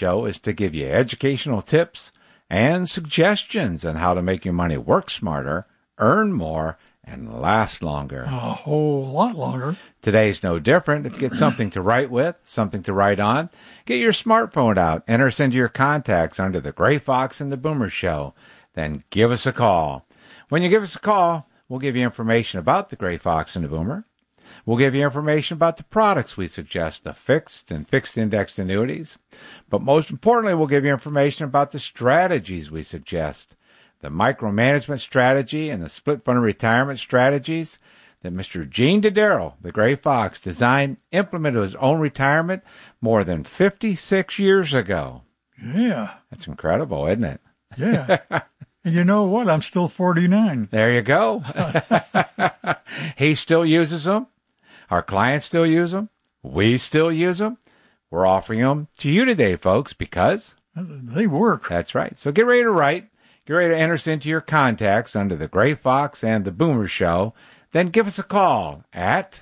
show is to give you educational tips and suggestions on how to make your money work smarter, earn more, and last longer. A whole lot longer. Today's no different. Get something to write with, something to write on. Get your smartphone out. Enter us into your contacts under the Gray Fox and the Boomer Show. Then give us a call. When you give us a call, we'll give you information about the Gray Fox and the Boomer. We'll give you information about the products we suggest, the fixed and fixed indexed annuities. But most importantly, we'll give you information about the strategies we suggest, the micromanagement strategy and the split fund retirement strategies that Mr. Gene Dodaro, the Gray Fox, designed, implemented his own retirement more than 56 years ago. Yeah. That's incredible, isn't it? Yeah. And you know what? I'm still 49. There you go. He still uses them. Our clients still use them. We still use them. We're offering them to you today, folks, because they work. That's right. So get ready to write. Get ready to enter us into your contacts under the Gray Fox and the Boomer Show. Then give us a call at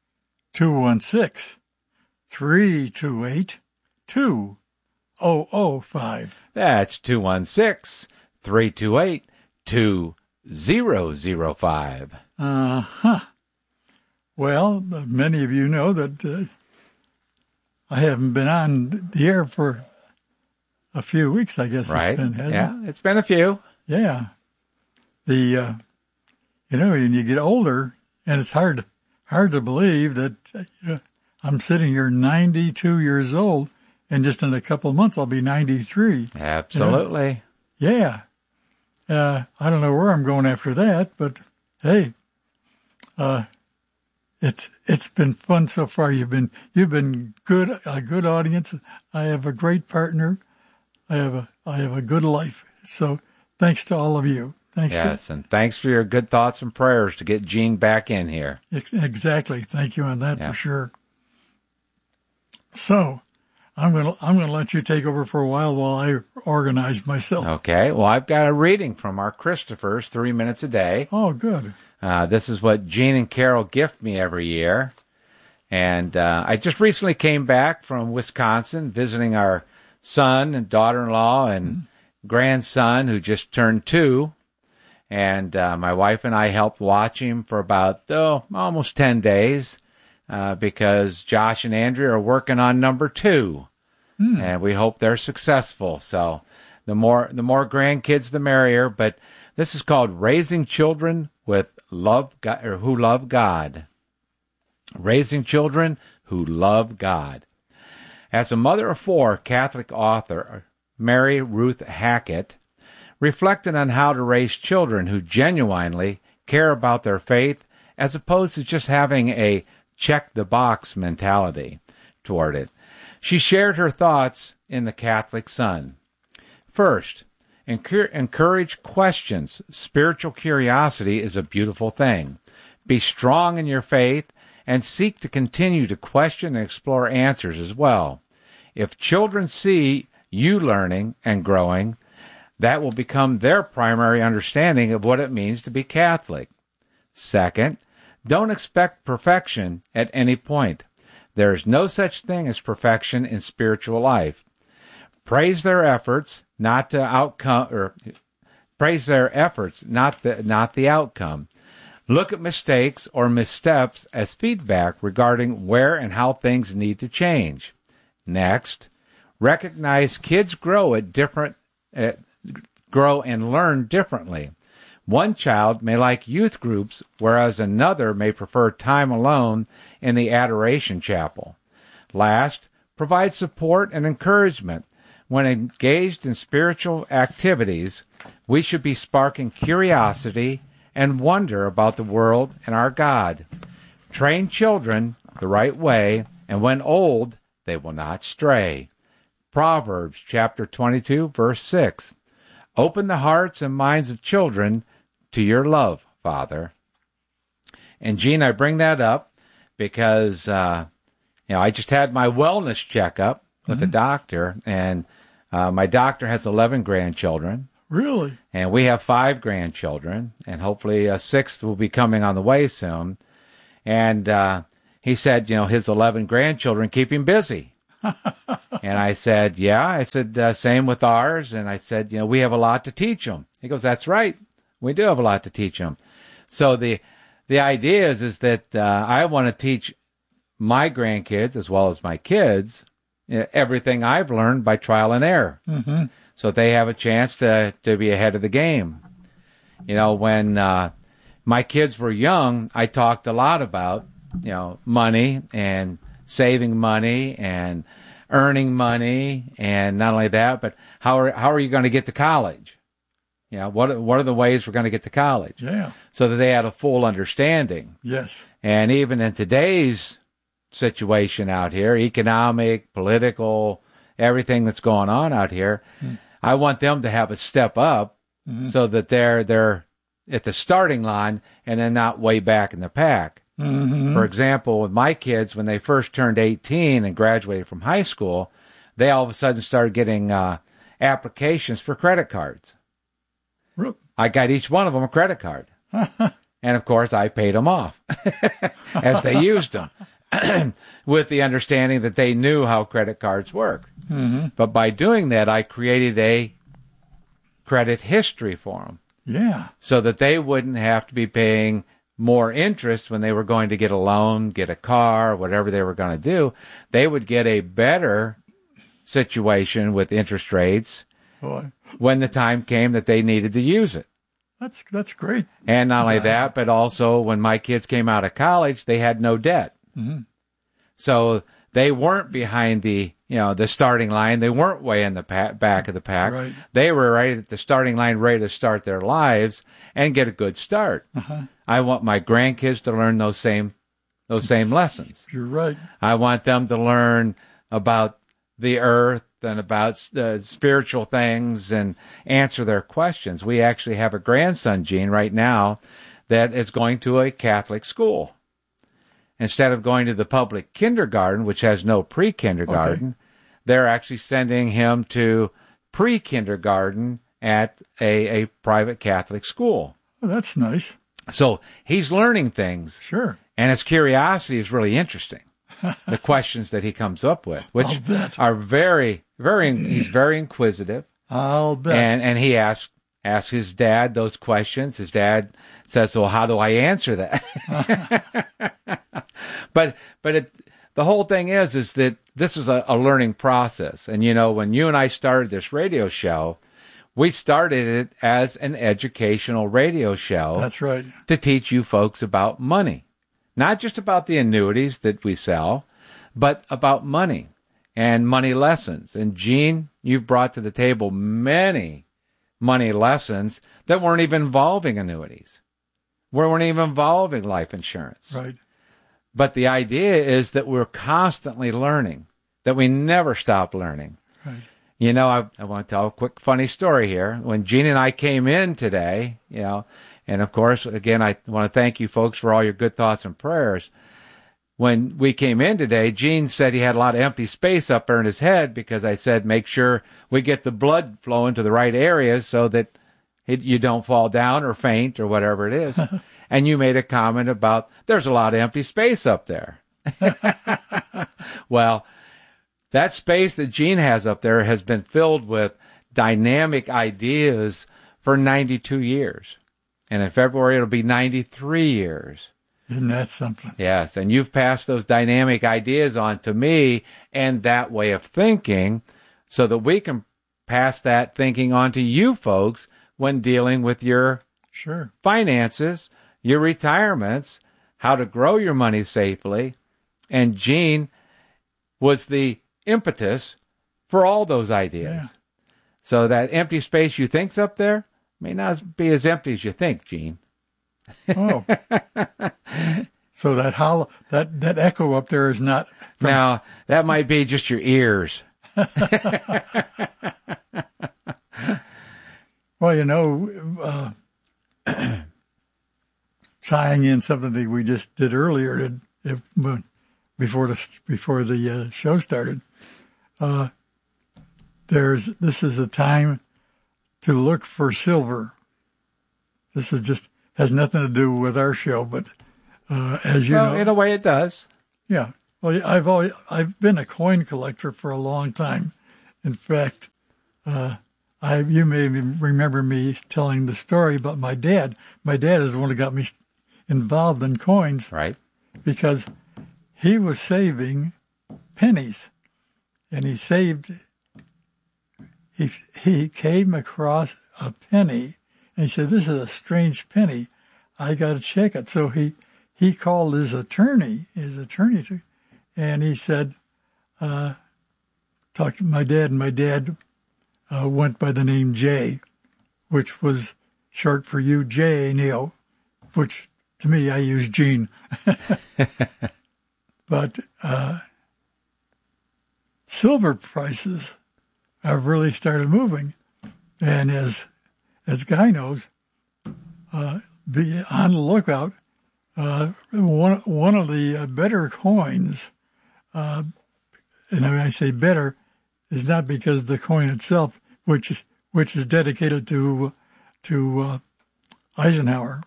216-328-2005. That's 216-328-2005. Uh-huh. Well, many of you know that I haven't been on the air for a few weeks, I guess. Right. It's been, hasn't it? It's been a few. Yeah. When you get older, and it's hard to believe that I'm sitting here 92 years old, and just in a couple of months I'll be 93. Absolutely. Yeah. I don't know where I'm going after that, but hey, it's been fun so far. You've been good, a good audience. I have a great partner. I have a good life. So thanks to all of you. Yes, and thanks for your good thoughts and prayers to get Gene back in here. Exactly. Thank you on that for sure. So I'm gonna let you take over for a while I organize myself. Okay. Well, I've got a reading from our Christophers, 3 minutes a day. Oh, good. This is what Gene and Carol gift me every year. And I just recently came back from Wisconsin visiting our son and daughter-in-law and grandson who just turned 2. And my wife and I helped watch him for about, almost 10 days because Josh and Andrea are working on number 2. And we hope they're successful. So the more grandkids, the merrier. But this is called Raising Children with Love God, or Who Love God. Raising Children Who Love God. As a mother of 4, Catholic author Mary Ruth Hackett reflected on how to raise children who genuinely care about their faith as opposed to just having a check-the-box mentality toward it. She shared her thoughts in The Catholic Son. First, encourage questions. Spiritual curiosity is a beautiful thing. Be strong in your faith and seek to continue to question and explore answers as well. If children see you learning and growing, that will become their primary understanding of what it means to be Catholic. Second, don't expect perfection at any point. There is no such thing as perfection in spiritual life. Praise their efforts, not the outcome, or praise their efforts, not the outcome. Look at mistakes or missteps as feedback regarding where and how things need to change. Next, recognize kids grow and learn differently. One child may like youth groups, whereas another may prefer time alone in the adoration chapel. Last, provide support and encouragement. When engaged in spiritual activities, we should be sparking curiosity and wonder about the world and our God. Train children the right way, and when old, they will not stray. Proverbs chapter 22, verse 6. Open the hearts and minds of children to your love, Father. And Gene, I bring that up because, I just had my wellness checkup with the doctor, and my doctor has 11 grandchildren. Really? And we have 5 grandchildren, and hopefully a 6th will be coming on the way soon. And he said, his 11 grandchildren keep him busy. And I said, yeah. I said, same with ours. And I said, we have a lot to teach them. He goes, that's right. We do have a lot to teach them. So the idea is that I want to teach my grandkids as well as my kids everything I've learned by trial and error. Mm-hmm. So they have a chance to be ahead of the game. When my kids were young, I talked a lot about, money and saving money and earning money, and not only that, but how are you going to get to college? What are the ways we're going to get to college? Yeah. So that they had a full understanding. Yes. And even in today's situation out here, economic, political, everything that's going on out here, I want them to have a step up so that they're at the starting line and then not way back in the pack. Mm-hmm. For example, with my kids, when they first turned 18 and graduated from high school, they all of a sudden started getting applications for credit cards. I got each one of them a credit card. And, of course, I paid them off as they used them with the understanding that they knew how credit cards work. Mm-hmm. But by doing that, I created a credit history for them. Yeah. So that they wouldn't have to be paying more interest when they were going to get a loan, get a car, whatever they were going to do. They would get a better situation with interest rates when the time came that they needed to use it. That's great. And not only that, but also when my kids came out of college, they had no debt. Mm-hmm. So they weren't behind the starting line. They weren't way in the back of the pack. Right. They were right at the starting line, ready to start their lives and get a good start. Uh-huh. I want my grandkids to learn those same lessons. You're right. I want them to learn about the earth and about spiritual things and answer their questions. We actually have a grandson, Gene, right now that is going to a Catholic school. Instead of going to the public kindergarten, which has no pre-kindergarten, they're actually sending him to pre-kindergarten at a private Catholic school. Oh, that's nice. So he's learning things. Sure. And his curiosity is really interesting. The questions that he comes up with, which are very, very, he's very inquisitive. I'll bet. And he asks his dad those questions. His dad says, well, how do I answer that? But the whole thing is that this is a learning process. And, when you and I started this radio show, we started it as an educational radio show. That's right. To teach you folks about money. Not just about the annuities that we sell, but about money and money lessons. And, Gene, you've brought to the table many money lessons that weren't even involving annuities. Weren't even involving life insurance. Right. But the idea is that we're constantly learning, that we never stop learning. Right. I want to tell a quick funny story here. When Gene and I came in today, and of course, again, I want to thank you folks for all your good thoughts and prayers. When we came in today, Gene said he had a lot of empty space up there in his head because I said, make sure we get the blood flowing to the right areas so that you don't fall down or faint or whatever it is. And you made a comment about there's a lot of empty space up there. Well, that space that Gene has up there has been filled with dynamic ideas for 92 years. And in February, it'll be 93 years. Isn't that something? Yes, and you've passed those dynamic ideas on to me and that way of thinking so that we can pass that thinking on to you folks when dealing with your finances, your retirements, how to grow your money safely. And Gene was the impetus for all those ideas. Yeah. So that empty space you think's up there may not be as empty as you think, Gene. Oh. So that echo up there is not Now, that might be just your ears. Well, tying in something that we just did earlier before the show started, this is a time to look for silver. This is has nothing to do with our show, but as you know, in a way, it does. Yeah, Well, I've been a coin collector for a long time. In fact, you may remember me telling the story about my dad. My dad is the one who got me involved in coins, Right. because he was saving pennies, and he came across a penny, and he said, "This is a strange penny. I got to check it." So he called his attorney, and he said, talked to my dad, and my dad went by the name Jay, which was short for UJ Neil, which to me, I use Gene. But silver prices have really started moving. And as Guy knows, be on the lookout. One of the better coins, and when I say better, is not because the coin itself, which is dedicated to Eisenhower,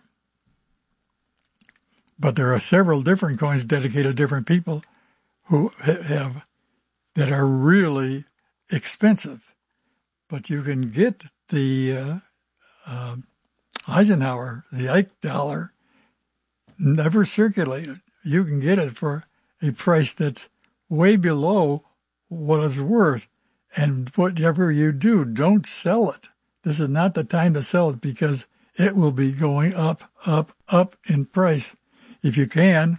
but there are several different coins dedicated to different people who have that are really expensive. But you can get the Eisenhower, the Ike dollar, never circulated. You can get it for a price that's way below what it's worth. And whatever you do, don't sell it. This is not the time to sell it, because it will be going up, up, up in price. If you can,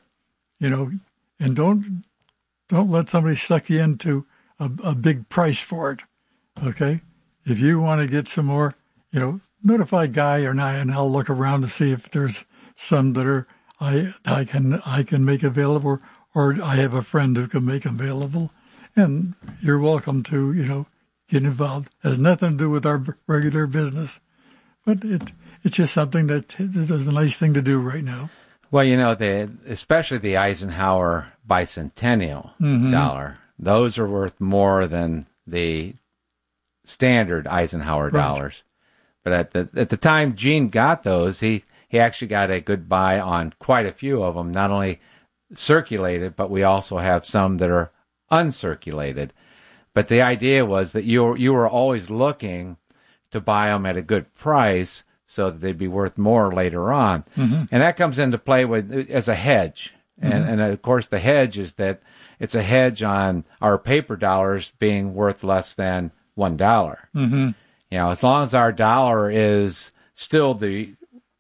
and don't let somebody suck you into a big price for it. Okay? If you want to get some more, notify Guy or I, and I'll look around to see if there's some that are I can make available, or I have a friend who can make available. And you're welcome to, get involved. It has nothing to do with our regular business, but it's just something that is a nice thing to do right now. Well, especially the Eisenhower bicentennial dollar, those are worth more than the standard Eisenhower dollars. But at the time Gene got those, he actually got a good buy on quite a few of them, not only circulated, but we also have some that are uncirculated. But the idea was that you were always looking to buy them at a good price so that they'd be worth more later on. And that comes into play as a hedge. And of course, the hedge is that it's a hedge on our paper dollars being worth less than $1. As long as our dollar is still the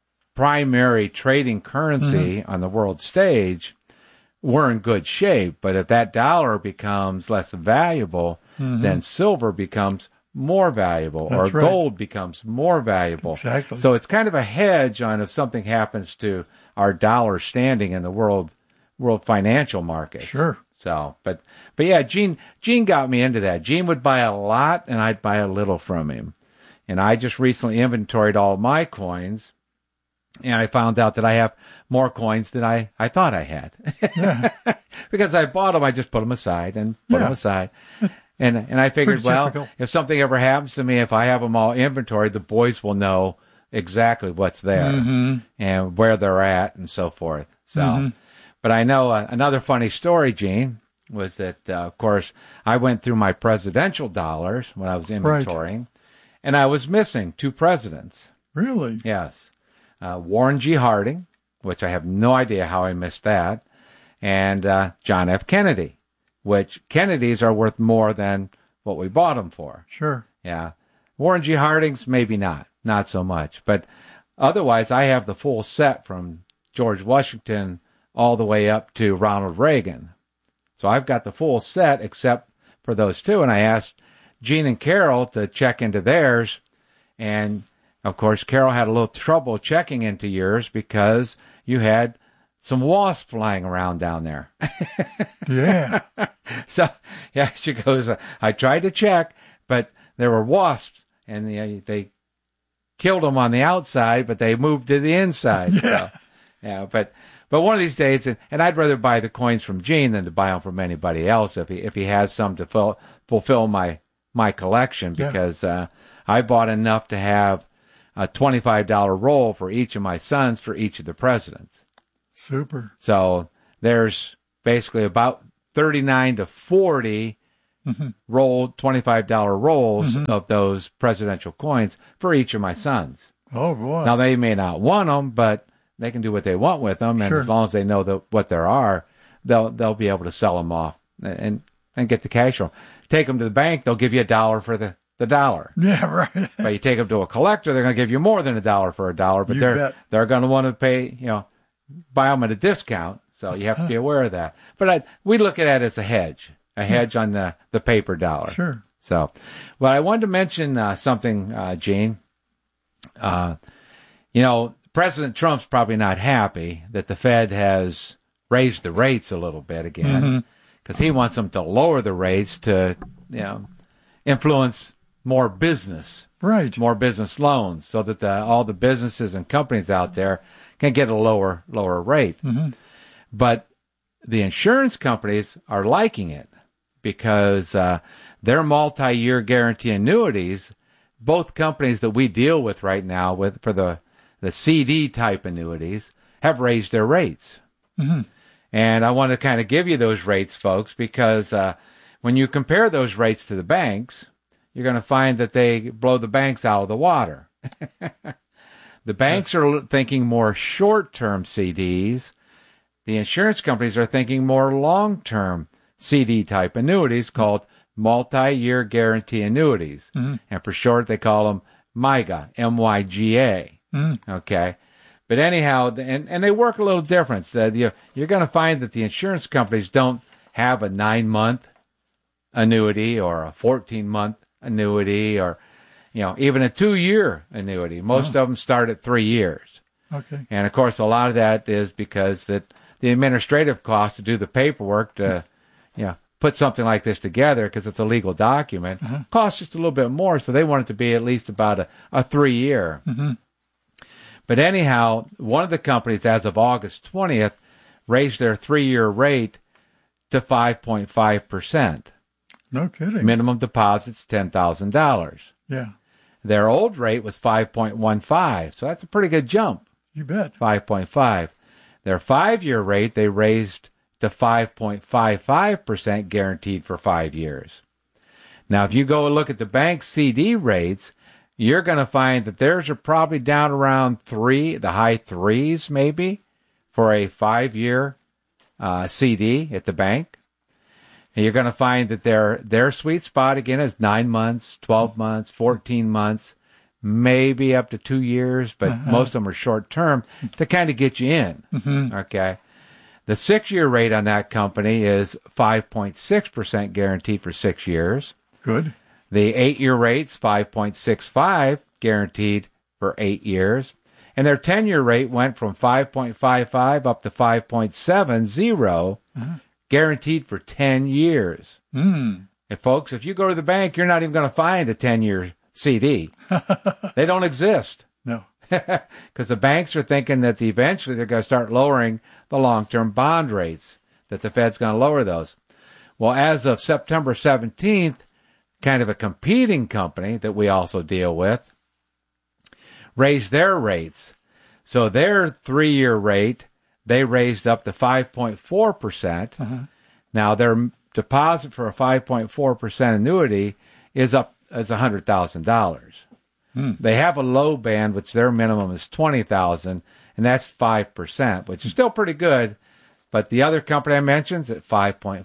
primary trading currency on the world stage, we're in good shape. But if that dollar becomes less valuable, then silver becomes more valuable, or gold becomes more valuable. Exactly. So it's kind of a hedge on if something happens to our dollar standing in the world financial markets. Sure. So, but yeah, Gene got me into that. Gene would buy a lot, and I'd buy a little from him. And I just recently inventoried all my coins, and I found out that I have more coins than I thought I had. Yeah. Because I bought them, I just put them aside and put them aside. And I figured, well, if something ever happens to me, if I have them all inventoried, the boys will know exactly what's there and where they're at and so forth. So, but I know another funny story, Gene, was that, of course, I went through my presidential dollars when I was inventorying, and I was missing 2 presidents. Really? Yes. Warren G. Harding, which I have no idea how I missed that, and John F. Kennedy, which Kennedys are worth more than what we bought them for. Sure. Yeah. Warren G. Harding's, maybe not so much. But otherwise, I have the full set from George Washington all the way up to Ronald Reagan. So I've got the full set except for those 2. And I asked Gene and Carol to check into theirs. And, of course, Carol had a little trouble checking into yours because you had some wasps flying around down there. Yeah. So, yeah, she goes, I tried to check, but there were wasps, and they killed them on the outside, but they moved to the inside. Yeah. So, yeah, but one of these days, and I'd rather buy the coins from Gene than to buy them from anybody else if he has some to fulfill my collection, because I bought enough to have a $25 roll for each of my sons for each of the presidents. Super. So there's basically about 39 to 40 rolled $25 rolls of those presidential coins for each of my sons. Oh, boy. Now, they may not want them, but they can do what they want with them, and as long as they know what there are, they'll be able to sell them off and get the cash from them. Take them to the bank, they'll give you $1 for the dollar. Yeah, right. But you take them to a collector, they're going to give you more than $1 for $1, but they're going to want to pay, buy them at a discount. So you have to be aware of that. But we look at it as a hedge on the paper dollar. Sure. So, but I wanted to mention something, Gene. President Trump's probably not happy that the Fed has raised the rates a little bit again, because he wants them to lower the rates to, influence more business. Right. More business loans, so that all the businesses and companies out there can get a lower rate. But the insurance companies are liking it because their multi-year guarantee annuities, both companies that we deal with right now for the CD type annuities, have raised their rates. And I want to kind of give you those rates, folks, because when you compare those rates to the banks, you're going to find that they blow the banks out of the water. The banks are thinking more short-term CDs. The insurance companies are thinking more long-term CD-type annuities called multi-year guarantee annuities. And for short, they call them MYGA, M-Y-G-A. Okay? But anyhow, and they work a little different. You're going to find that the insurance companies don't have a 9-month annuity or a 14-month annuity or, even a 2-year annuity. Most of them start at 3 years. Okay. And, of course, a lot of that is because that the administrative cost to do the paperwork to, put something like this together, because it's a legal document, costs just a little bit more, so they want it to be at least about a 3-year. But anyhow, one of the companies, as of August 20th, raised their 3-year rate to 5.5%. No kidding. Minimum deposit's $10,000. Yeah. Their old rate was 5.15, so that's a pretty good jump. You bet. 5.5. Their 5-year rate, they raised to 5.55% guaranteed for 5 years. Now, if you go and look at the bank CD rates, you're going to find that theirs are probably down around the high 3s maybe, for a 5-year CD at the bank. And you're going to find that their sweet spot, again, is 9 months, 12 months, 14 months, maybe up to 2 years, but most of them are short-term to kind of get you in, okay? The 6-year rate on that company is 5.6% guaranteed for 6 years. Good. The 8-year rate's 5.65 guaranteed for 8 years. And their 10-year rate went from 5.55 up to 5.70 guaranteed for 10 years. And folks, if you go to the bank, you're not even going to find a 10-year CD. They don't exist. No. Because the banks are thinking that eventually they're going to start lowering the long-term bond rates, that the Fed's going to lower those. Well, as of September 17th, kind of a competing company that we also deal with raised their rates. So their 3-year rate, they raised up to 5.4%. Now, their deposit for a 5.4% annuity is $100,000. They have a low band, which their minimum is $20,000, and that's 5%, which is still pretty good. But the other company I mentioned is at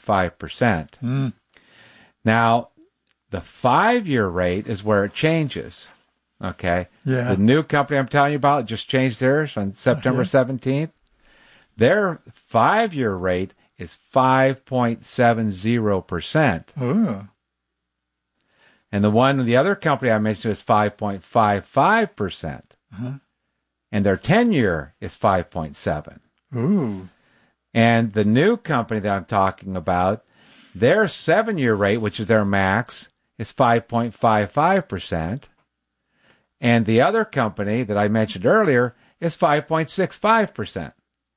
5.5%. Now, the 5-year rate is where it changes. Okay? Yeah. The new company I'm telling you about just changed theirs on September 17th. Their 5-year rate is 5.70%. Oh. And the other company I mentioned is 5.55%. And their 10-year is 5.7. Ooh. And the new company that I'm talking about, their 7-year rate, which is their max, is 5.55%. And the other company that I mentioned earlier is 5.65%.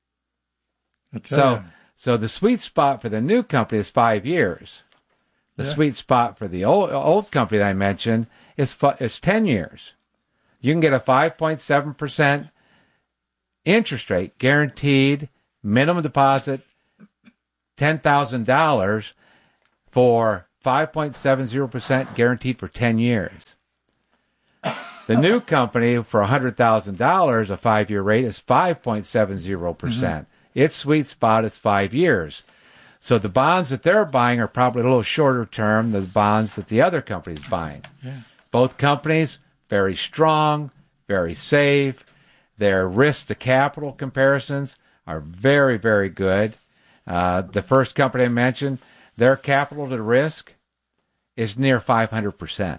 So the sweet spot for the new company is 5 years. The sweet spot for the old company that I mentioned is 10 years. You can get a 5.7% interest rate, guaranteed, minimum deposit, $10,000 for 5.70% guaranteed for 10 years. The new company for $100,000, a 5-year rate, is 5.70%. Its sweet spot is 5 years. So the bonds that they're buying are probably a little shorter term than the bonds that the other company's buying. Yeah. Both companies, very strong, very safe. Their risk to capital comparisons are very, very good. The first company I mentioned, their capital to risk is near 500%.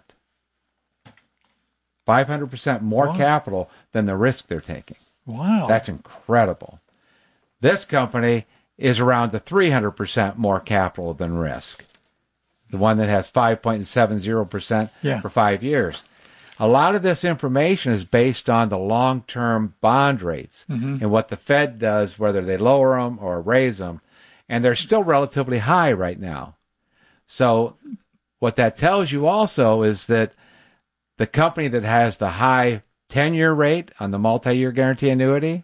500% more capital than the risk they're taking. Wow. That's incredible. This company is around the 300% more capital than risk. The one that has 5.70% for 5 years. A lot of this information is based on the long-term bond rates and what the Fed does, whether they lower them or raise them. And they're still relatively high right now. So what that tells you also is that the company that has the high 10-year rate on the multi-year guarantee annuity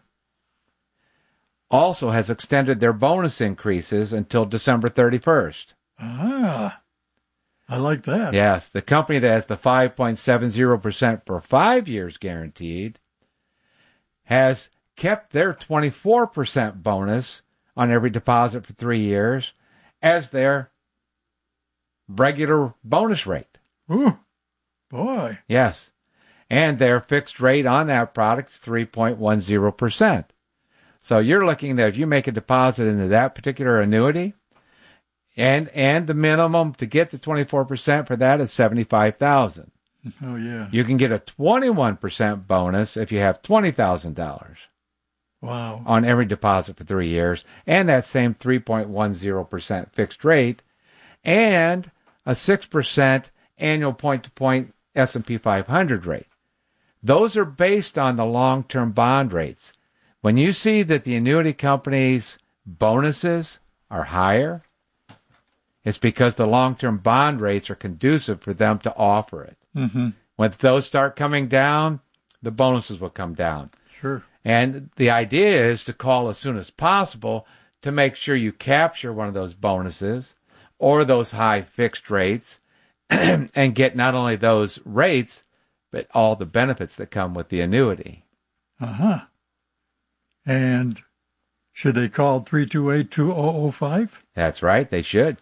also has extended their bonus increases until December 31st. Ah, I like that. Yes, the company that has the 5.70% for 5 years guaranteed has kept their 24% bonus on every deposit for 3 years as their regular bonus rate. Ooh, boy. Yes. And their fixed rate on that product is 3.10%. So you're looking that if you make a deposit into that particular annuity, and the minimum to get the 24% for that is $75,000. Oh, yeah. You can get a 21% bonus if you have $20,000. Wow. On every deposit for 3 years, and that same 3.10% fixed rate, and a 6% annual point-to-point S&P 500 rate. Those are based on the long-term bond rates. When you see that the annuity company's bonuses are higher, it's because the long-term bond rates are conducive for them to offer it. When those start coming down, the bonuses will come down. Sure. And the idea is to call as soon as possible to make sure you capture one of those bonuses or those high fixed rates and get not only those rates, but all the benefits that come with the annuity. And should they call 328-2005? That's right. They should.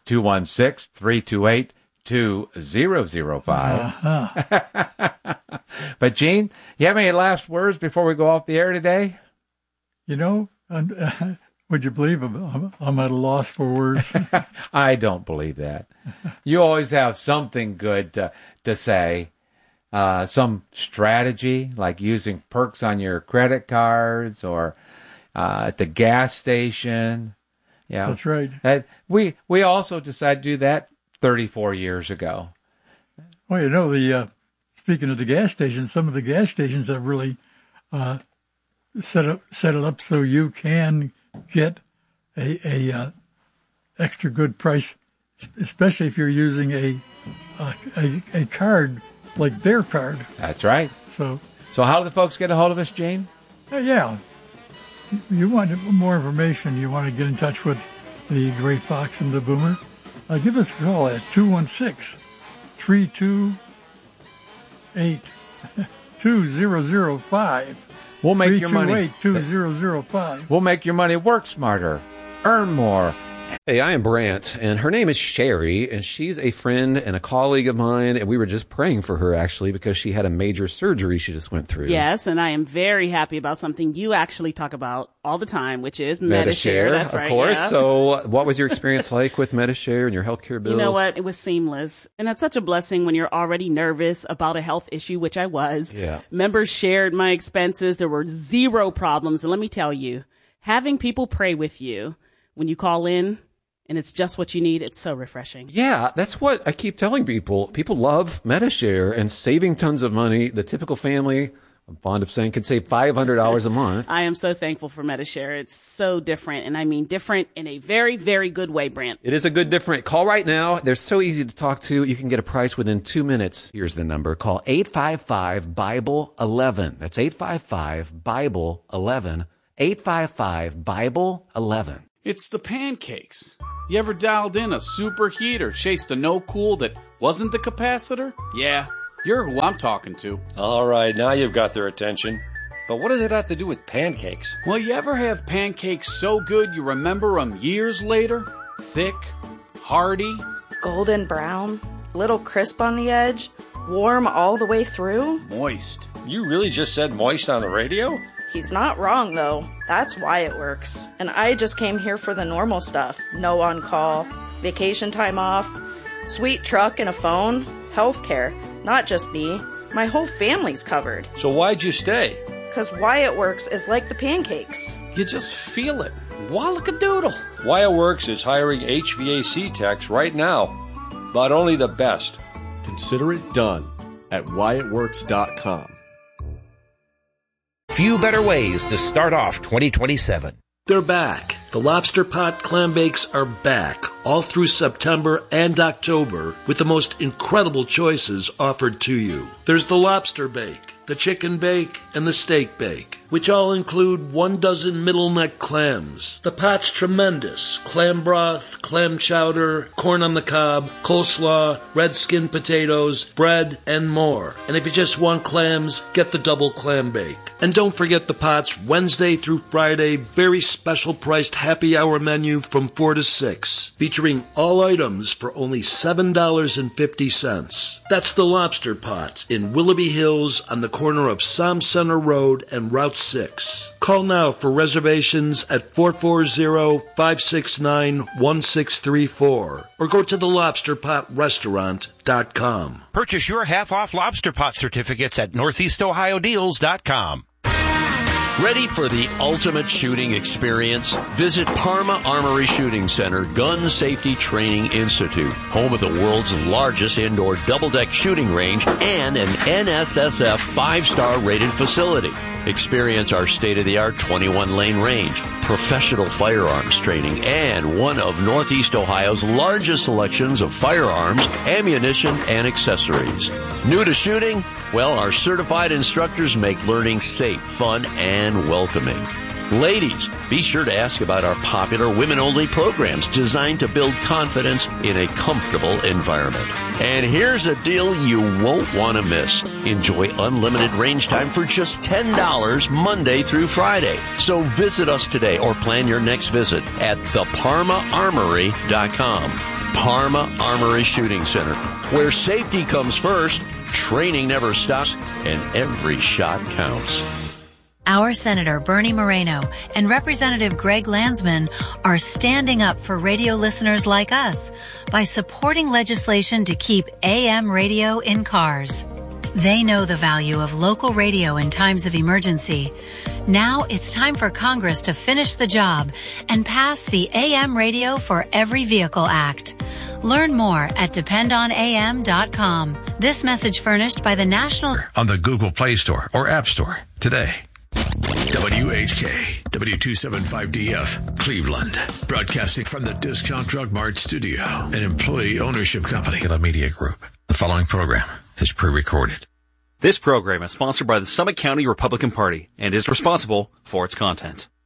216-328-2005. But, Gene, you have any last words before we go off the air today? You know, would you believe I'm at a loss for words? I don't believe that. You always have something good to say. Some strategy, like using perks on your credit cards or at the gas station. Yeah, that's right. We also decided to do that 34 years ago. Well, you know, speaking of the gas stations, some of the gas stations have really set it up so you can get a extra good price, especially if you're using a card like their card. That's right. So how do the folks get a hold of us, Gene? Yeah. You want more information, you want to get in touch with the Great Fox and the Boomer, give us a call at 216-328-2005. We'll make your money. 328-2005. We'll make your money work smarter, earn more. Hey, I am Brant, and her name is Sherry, and she's a friend and a colleague of mine, and we were just praying for her, actually, because she had a major surgery she just went through. Yes, and I am very happy about something you actually talk about all the time, which is Medi-Share. That's right, of course. Yeah. So what was your experience like with Medi-Share and your healthcare bills? You know what? It was seamless, and that's such a blessing when you're already nervous about a health issue, which I was. Yeah. Members shared my expenses. There were zero problems, and let me tell you, having people pray with you when you call in, and it's just what you need. It's so refreshing. Yeah, that's what I keep telling people. People love Medi-Share and saving tons of money. The typical family, I'm fond of saying, can save $500 a month. I am so thankful for Medi-Share. It's so different, and I mean different in a very, very good way, Brant. It is a good different. Call right now. They're so easy to talk to. You can get a price within 2 minutes. Here's the number. Call 855-BIBLE-11. That's 855-BIBLE-11. 855-BIBLE-11. It's the pancakes. You ever dialed in a superheat or chased a no-cool that wasn't the capacitor? Yeah, you're who I'm talking to. All right, now you've got their attention. But what does it have to do with pancakes? Well, you ever have pancakes so good you remember them years later? Thick, hearty, golden brown, little crisp on the edge, warm all the way through. moist. You really just said moist on the radio? He's not wrong, though. That's why it works. And I just came here for the normal stuff. No on-call, vacation time off, sweet truck and a phone, healthcare. Not just me. My whole family's covered. So why'd you stay? 'Cause Wyatt Works is like the pancakes. You just feel it. Wallakadoodle. Wyatt Works is hiring HVAC techs right now, but only the best. Consider it done at WyattWorks.com. Few better ways to start off 2027. They're back. The Lobster Pot Clam Bakes are back all through September and October with the most incredible choices offered to you. There's the lobster bake, the chicken bake, and the steak bake, which all include 1 dozen middle neck clams. The pot's tremendous. Clam broth, clam chowder, corn on the cob, coleslaw, red skin potatoes, bread, and more. And if you just want clams, get the double clam bake. And don't forget the pot's Wednesday through Friday very special priced happy hour menu from 4 to 6, featuring all items for only $7.50. That's the Lobster Pot in Willoughby Hills on the corner of Som Center Road and Route 6. Call now for reservations at 440-569-1634 or go to thelobsterpotrestaurant.com. Purchase your half-off Lobster Pot certificates at NortheastOhioDeals.com. Ready for the ultimate shooting experience? Visit Parma Armory Shooting Center Gun Safety Training Institute, home of the world's largest indoor double-deck shooting range and an NSSF 5-star rated facility. Experience our state-of-the-art 21-lane range, professional firearms training, and one of Northeast Ohio's largest selections of firearms, ammunition, and accessories. New to shooting? Well, our certified instructors make learning safe, fun, and welcoming. Ladies, be sure to ask about our popular women-only programs designed to build confidence in a comfortable environment. And here's a deal you won't want to miss. Enjoy unlimited range time for just $10 Monday through Friday. So visit us today or plan your next visit at theparmaarmory.com. Parma Armory Shooting Center, where safety comes first, training never stops, and every shot counts. Our Senator Bernie Moreno and Representative Greg Landsman are standing up for radio listeners like us by supporting legislation to keep AM radio in cars. They know the value of local radio in times of emergency. Now it's time for Congress to finish the job and pass the AM Radio for Every Vehicle Act. Learn more at dependonam.com. This message furnished by the National... on the Google Play Store or App Store today. WHK, W275DF, Cleveland. Broadcasting from the Discount Drug Mart studio, an employee ownership company of the Media Group. The following program is pre-recorded. This program is sponsored by the Summit County Republican Party and is responsible for its content.